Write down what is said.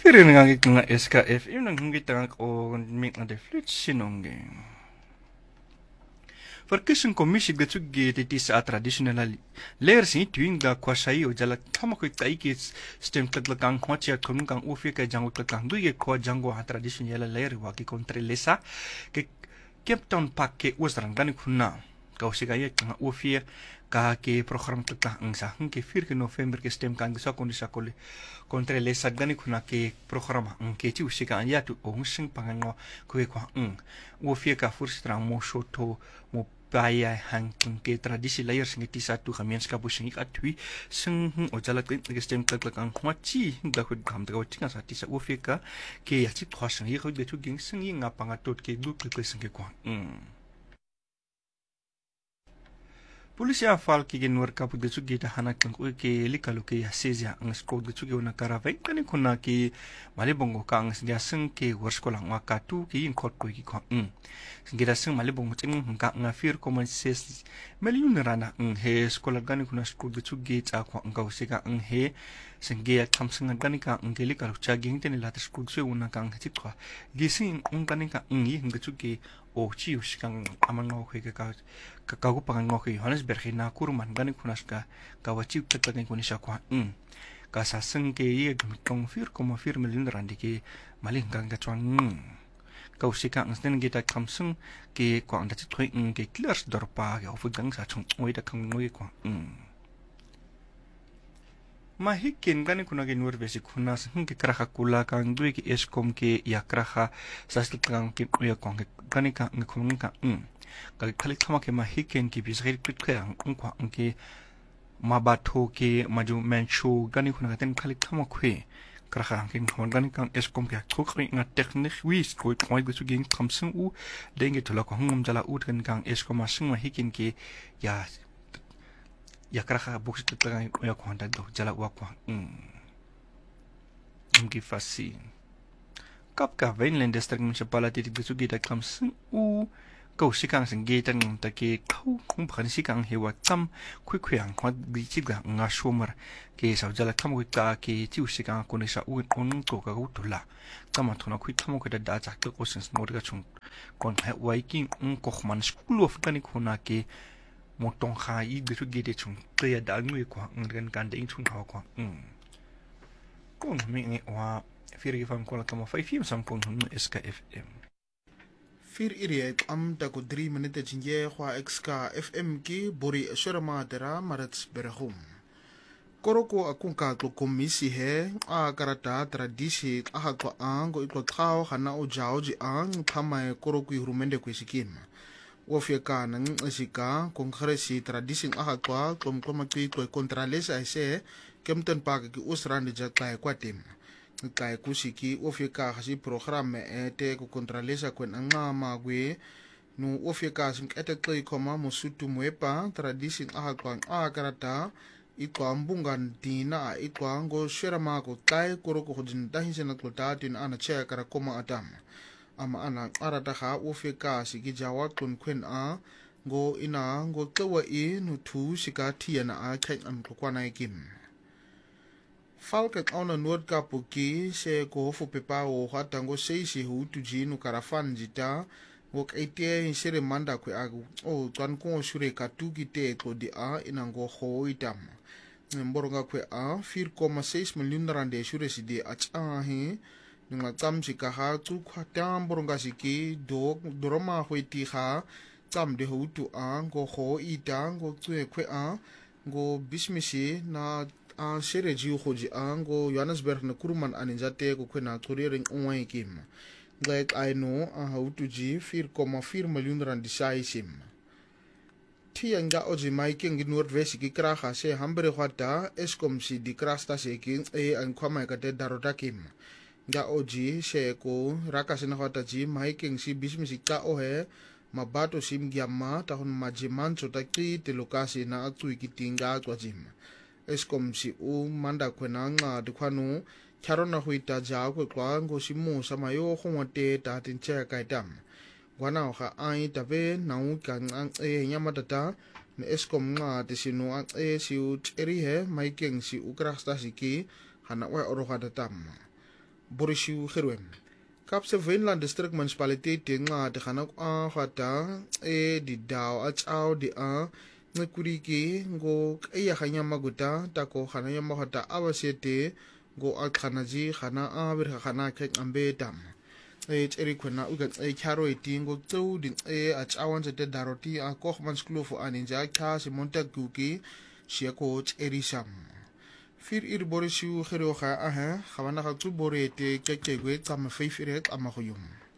Firi ngangik nga SKF yung nanghungitang o ming na deflut sinonggeng. Verkiezing commissie getsugi titi sa traditional layers ni tuing da kwasai o jala tamakoi taiki stem taglakang hwachia kunung ufi ka jango taglakang duye kwa jango ha traditional layer wa ki kontre lesa ke Cape Town Park ke usrang gani kunna kausiga ye nga ufi ka ke program taglakang sa ke 4 November ke stem kang sa kondisa kole kontre lesa gani kunna ke program ang ke ti usiga ya tu ong sing pangango kwe kwa ufi ka furstrang mo shoto mo Baya hang ke tradisi layar singiti satu kamian skabu singik atui sing ojala ke stem klak ang khwachi da khud kham da wachinga sa tisa ofeka ke yachi khwasang ye khud betu ging sing nga pangatot ke du ke sing ke kwa Polisi afal ki genwar kapu de tsugi ta hana kang ke likalo ke yasezia ang skod de tsugi una karavai kani kuna ki malibongo ka ang sindia sing ke warskola nga katu ki yin kot ko ki kwa singira sing malibongo ting nga nga 4.6 million rana he skola gani kuna skod de tsugi ta kwa nga usika he singia kamsing gani ka ang ke likalo chagi hintene lata skod tsugi una kang hitwa gising gani ka yi nga tsugi o chi usikang amang ko ka kagu pangang ko Johannesburg na kurman gani kunas ka kawachi tatagay ko ni siya kwa kasasang ke ye gmitong 4.4 million rand ke maling gang gatwang kausika ang snen kita kamsung ke kwa ang datit ko ke clears dorpa ya fugang sa chung oy da kang ngoy kwa Mahikin gani kuna genur besi kunas ke kraha kula kang dui ke eskom ke ya kraha saslikang ke ya kwang gani ka ngkong ka kali kama ke mahiken ki bisgir kritke ang kwa ke mabato ke maju menchu gani kuna gaten kali kama kwe kraha ang kon gani kang eskom ke trokri nga technisch wis ko point bisu ging kamsung u denge tola ko ngum jala ut kan kang eskom asing mahiken ke ya kraha box tetang ya kwanda do jala wa kwa mgi fasi kapka Wynland district municipality bisu gita kamsung u Kau sikang senggetan ng take kau kung baka sikang hewa tam kuikwang kwad bichiga nga shomer ke sa jala kam ka ke tiu sikang ko sa uin on to ka utula tama tona kui tamo ka da ta ko sens modga chung kon ha waiking ko khman school of kani khona ke motong kha I bisu gede chung ya da ngui kwa ngan kan de chung ha kwa kon mi wa firi fam ko la tama 5 sam kon SKFM Fir iriet am dago 3 minute jinje kwa XK FM ki bori shorama dera marats berahum. Koroko akunka klo komisi he a karata tradisi aha kwa ango iklo tao hana o jaoji ang pamae koroko ihurumende kwesikim. Wofyeka nang esika kongresi tradisi aha kwa klom ki klo kontralesa ese kemten pake ki usrande jaklai kwa tim. Kai kusiki ofika hasi programa te ko kontralesa kwen anga magwe no ofika sim ete klei koma musutu mwepa tradisi aha kwang karata ikwa mbungan dina ikwa ngo sherama ko kai koroko hodin dahinsena klotatin ana che kara koma atam ama ana arata ha ofika siki jawa kun kwen ngo ina ngo tlewa no tu sika tiana khen am kwana ikim Falket ona Noordkapu ki se ko hofu pepa o hatango seisi hutu jinu karafan jita ngok etie insere manda kwe agu o tuan ko sure katuki te ko di inango ho itam mboronga kwe 4.6 million rande sure si di achahi nga tam sika ha tu khata mboronga siki do doroma hweti ha tam de hutu ngo ho itango tue kwe ngo bismisi na shere jiu khoji ango Johannesburg na kuruman aninjate ko kwena toriering onwai kim like I know how to ji 4.4 million rand disaisim tianga oji making in Noordwest ki kraga se hambre khata eskom si di krasta se ki an khama ka te darota kim ga oji se ko rakasena khata ji making si bismisi ka ohe mabato sim gyama tahun majiman chota ki te lokasi na atu ikitinga kwa jim Eskom si manda kwenanga dukwanu charona huita jago kwa ngo simu sama yo khongote ta tinche kaitam wana kha ai tabe nau kan nyamatata ne eskom nga tisinu siu eri he maikeng si ukrasta siki hana wa oro hada tam Borishu Gerwem. Kaapse Wynland District Municipaliteit nga te gaan ook aangata di daw at au di ngekuriki ngo kaya kanya maguta tako khana ya magata abasete ngo alkhanaji khana abir khana kek ambetam eri khona uga kharo etingo tso di at awan se daroti a kochmans kloof aninja kha se montaguki sheko erisam 4 Borishu Geroga khabana ga tsu borete kekegwe tsama 5 amagoyom